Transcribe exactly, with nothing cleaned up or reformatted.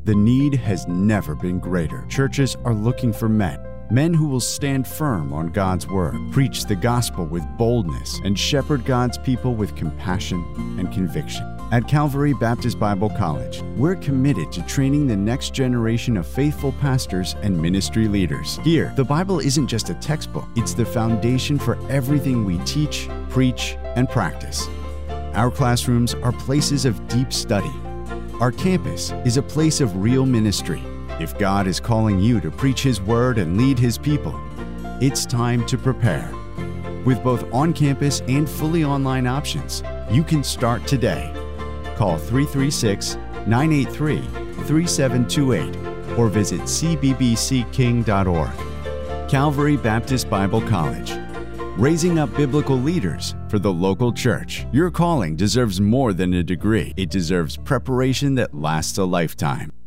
The need has never been greater. Churches are looking for men. Men who will stand firm on God's word, preach the gospel with boldness, and shepherd God's people with compassion and conviction. At Calvary Baptist Bible College, we're committed to training the next generation of faithful pastors and ministry leaders. Here, the Bible isn't just a textbook, it's the foundation for everything we teach, preach, and practice. Our classrooms are places of deep study. Our campus is a place of real ministry. If God is calling you to preach His word and lead His people, it's time to prepare. With both on-campus and fully online options, you can start today. Call three three six, nine eight three, three seven two eight or visit c b b c king dot org. Calvary Baptist Bible College, raising up biblical leaders for the local church. Your calling deserves more than a degree. It deserves preparation that lasts a lifetime.